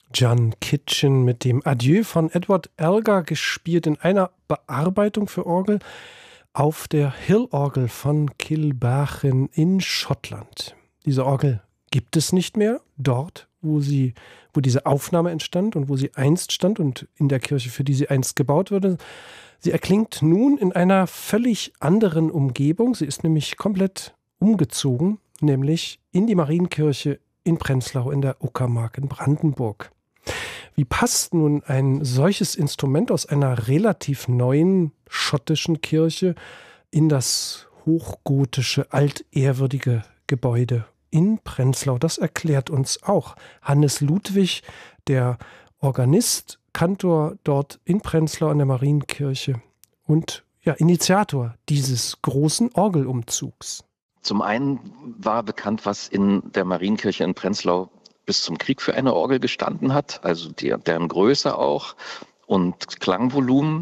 John Kitchen mit dem Adieu von Edward Elgar, gespielt in einer Bearbeitung für Orgel auf der Hill-Orgel von Kilbachin in Schottland. Diese Orgel gibt es nicht mehr dort, wo diese Aufnahme entstand und wo sie einst stand und in der Kirche, für die sie einst gebaut wurde. Sie erklingt nun in einer völlig anderen Umgebung. Sie ist nämlich komplett umgezogen, nämlich in die Marienkirche in Prenzlau in der Uckermark in Brandenburg. Wie passt nun ein solches Instrument aus einer relativ neuen schottischen Kirche in das hochgotische, altehrwürdige Gebäude in Prenzlau? Das erklärt uns auch Hannes Ludwig, der Organist, Kantor dort in Prenzlau an der Marienkirche und Initiator dieses großen Orgelumzugs. Zum einen war bekannt, was in der Marienkirche in Prenzlau bis zum Krieg für eine Orgel gestanden hat, also deren Größe auch und Klangvolumen.